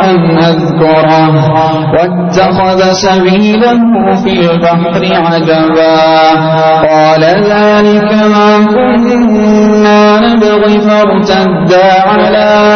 أن أذكره واتخذ سبيله في البحر عجبا قال ذلك ما كنا نبغي فارتدا على